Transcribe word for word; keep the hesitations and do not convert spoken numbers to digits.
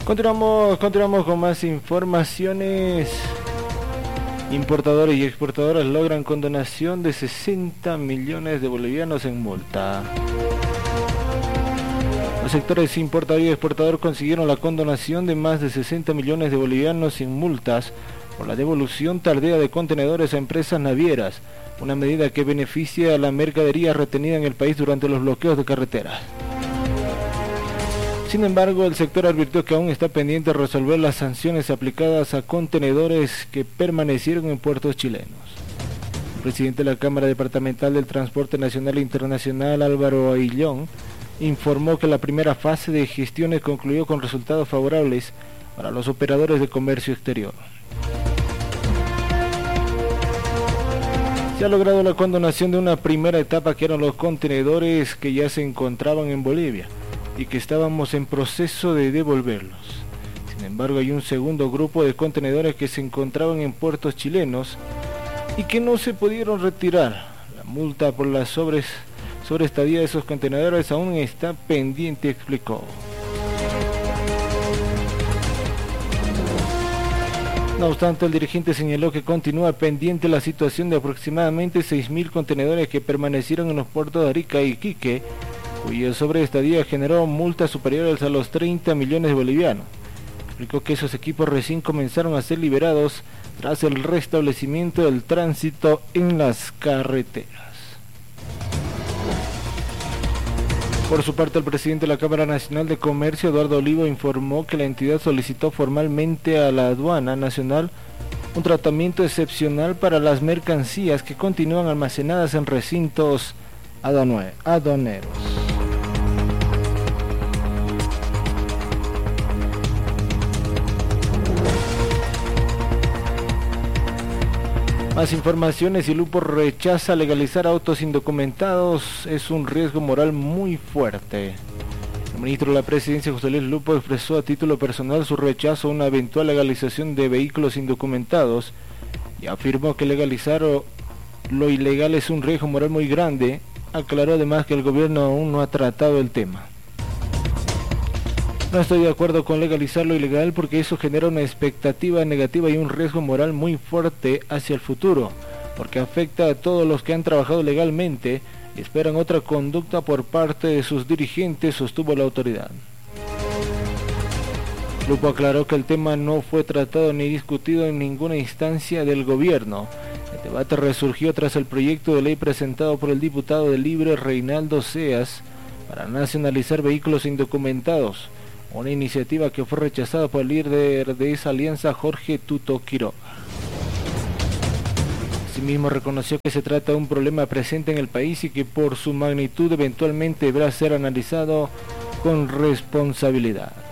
Continuamos, continuamos con más informaciones. Importadores y exportadoras logran condonación de sesenta millones de bolivianos en multa. Los sectores importador y exportador consiguieron la condonación de más de sesenta millones de bolivianos en multas por la devolución tardía de contenedores a empresas navieras, una medida que beneficia a la mercadería retenida en el país durante los bloqueos de carreteras. Sin embargo, el sector advirtió que aún está pendiente de resolver las sanciones aplicadas a contenedores que permanecieron en puertos chilenos. El presidente de la Cámara Departamental del Transporte Nacional e Internacional, Álvaro Aillón, informó que la primera fase de gestiones concluyó con resultados favorables para los operadores de comercio exterior. Se ha logrado la condonación de una primera etapa, que eran los contenedores que ya se encontraban en Bolivia y que estábamos en proceso de devolverlos. Sin embargo, hay un segundo grupo de contenedores que se encontraban en puertos chilenos y que no se pudieron retirar. La multa por la sobre, sobreestadía de esos contenedores aún está pendiente, explicó. No obstante, el dirigente señaló que continúa pendiente la situación de aproximadamente seis mil contenedores que permanecieron en los puertos de Arica y Iquique, cuya sobreestadía generó multas superiores a los treinta millones de bolivianos. Explicó que esos equipos recién comenzaron a ser liberados tras el restablecimiento del tránsito en las carreteras. Por su parte, el presidente de la Cámara Nacional de Comercio, Eduardo Olivo, informó que la entidad solicitó formalmente a la Aduana Nacional un tratamiento excepcional para las mercancías que continúan almacenadas en recintos aduaneros. Más informaciones. El Lupo rechaza legalizar autos indocumentados, es un riesgo moral muy fuerte. El ministro de la Presidencia, José Luis Lupo, expresó a título personal su rechazo a una eventual legalización de vehículos indocumentados y afirmó que legalizar lo ilegal es un riesgo moral muy grande. Aclaró además que el gobierno aún no ha tratado el tema. No estoy de acuerdo con legalizar lo ilegal porque eso genera una expectativa negativa y un riesgo moral muy fuerte hacia el futuro, porque afecta a todos los que han trabajado legalmente y esperan otra conducta por parte de sus dirigentes, sostuvo la autoridad. Lupo aclaró que el tema no fue tratado ni discutido en ninguna instancia del gobierno. El debate resurgió tras el proyecto de ley presentado por el diputado de Libre, Reinaldo Seas, para nacionalizar vehículos indocumentados, una iniciativa que fue rechazada por el líder de esa alianza, Jorge Tuto Quiroga. Asimismo, reconoció que se trata de un problema presente en el país y que por su magnitud eventualmente deberá ser analizado con responsabilidad.